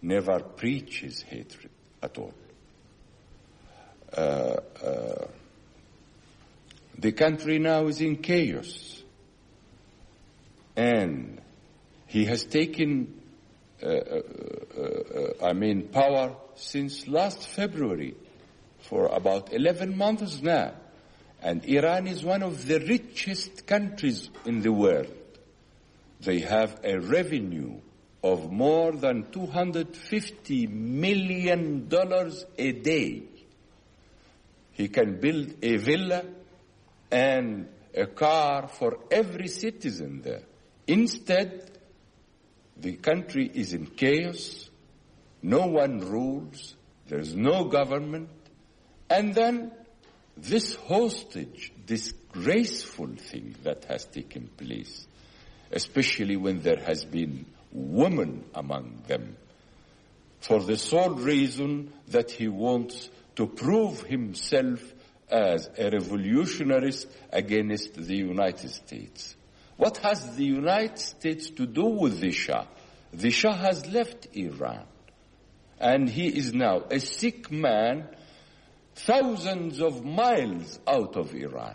never preaches hatred at all. The country now is in chaos, and he has taken power since last February for about 11 months now. And Iran is one of the richest countries in the world. They have a revenue of more than $250 million a day. He can build a villa and a car for every citizen there. Instead, the country is in chaos. No one rules. There's no government. And then this hostage, disgraceful thing that has taken place, especially when there has been women among them, for the sole reason that he wants to prove himself as a revolutionarist against the United States. What has the United States to do with the Shah? The Shah has left Iran, and he is now a sick man thousands of miles out of Iran.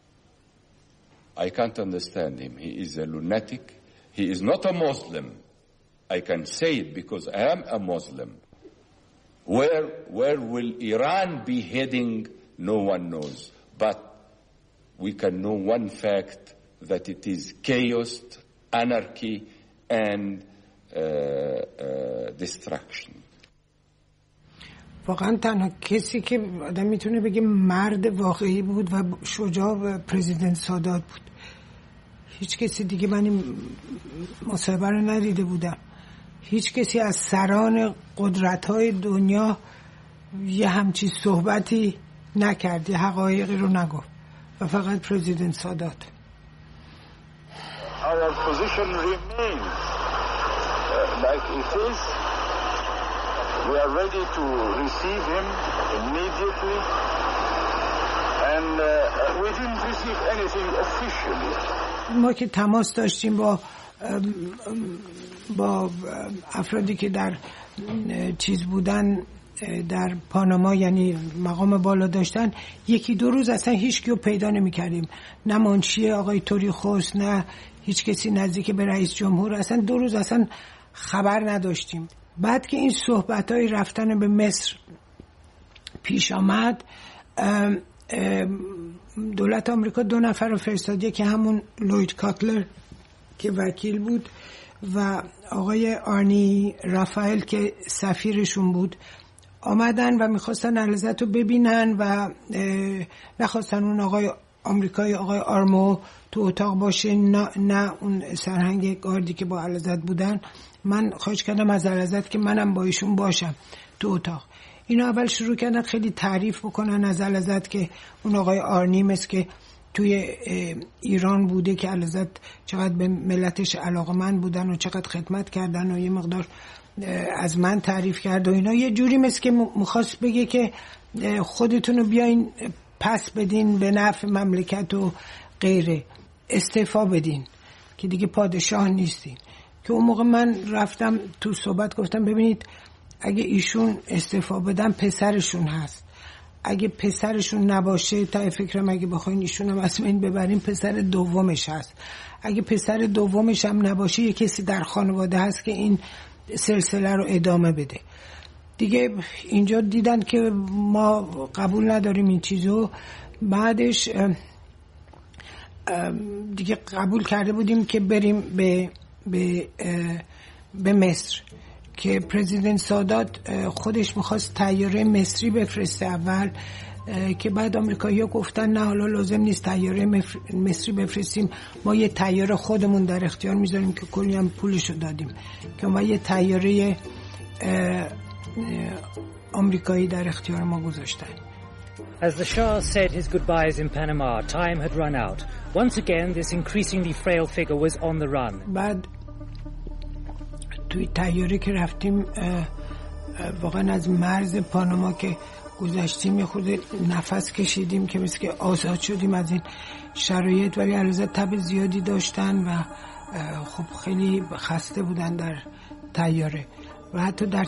I can't understand him. He is a lunatic. He is not a Muslim. I can say it because I am a Muslim. Where will Iran be heading? No one knows. But we can know one fact, that it is chaos, anarchy, and destruction. واقعا تنها کسی که آدم میتونه بگه مرد واقعی بود و شجاع پرزیدنت سادات بود. هیچ کسی دیگه من این مصاحبه رو ندیده بودم. هیچ کسی از سران قدرت‌های دنیا یه همچین صحبتی نکرد، یه حقایقی رو نگفت و فقط پرزیدنت سادات. Our position remains like it is. We are ready to receive him immediately, and we didn't receive anything officially. ما که تماس داشتیم با افرادی که در چیز بودن، در پاناما، یعنی مقام بالا داشتن، یکی دو روز اصلا هیچ کیو پیدا نمی کردیم، نه منشی آقای توریخوس، نه هیچ کسی نزدیک به رئیس جمهور. اصلا 2 روز اصلا خبر نداشتیم. بعد که این صحبت‌های رفتن به مصر پیش آمد، دولت آمریکا 2 نفر رو فرستاد، که همون لوید کاتلر که وکیل بود و آقای آرنی رافائل که سفیرشون بود، آمدن و میخواستن اعلیحضرت رو ببینن و نخواستن اون آقای آمریکایی، آقای آرمو تو اتاق باشه، نه اون سرهنگ گاردی که با اعلیحضرت بودن. من خواهش کردم از اعلیحضرت که منم با ایشون باشم تو اتاق. اینا اول شروع کردن خیلی تعریف بکنن از اعلیحضرت که اون آقای آرنی مثل که توی ایران بوده، که اعلیحضرت چقدر به ملتش علاقه‌مند بودن و چقدر خدمت کردن و یه مقدار از من تعریف کرد و اینا. یه جوری مثل که میخواست بگه که خودتون رو بیاین پس بدین به نفع مملکت و غیره، استعفا بدین که دیگه پادشاه نیستین. که اون موقع من رفتم تو صحبت گفتم ببینید اگه ایشون استعفا بدن پسرشون هست، اگه پسرشون نباشه تا فکرم اگه بخواین ایشون هم از این ببرین پسر دومش هست، اگه پسر دومش هم نباشه یه کسی در خانواده هست که این سلسله رو ادامه بده. دیگه اینجا دیدن که ما قبول نداریم این چیزو. بعدش دیگه قبول کرده بودیم که بریم به مصر، که پرزیدنت سادات خودش میخواست طیاره مصری بفرسته اول، که بعد آمریکایی‌ها گفتن نه حالا لازم نیست طیاره مصری بفرستیم، ما یه طیاره خودمون در اختیار میذاریم که کلی هم پولشو دادیم، که ما یه طیاره آمریکایی در اختیار ما گذاشتن. As the Shah said his goodbyes in Panama, time had run out. Once again, this increasingly frail figure was on the run. بعد توی طیاره که رفتیم واقعا از مرز پاناما که گذشتیم یه خود نفس کشیدیم که مثل که آزاد شدیم از این شرایط، ولی اعلیحضرت تب زیادی داشتن و خب خیلی خسته بودن در طیاره و حتی در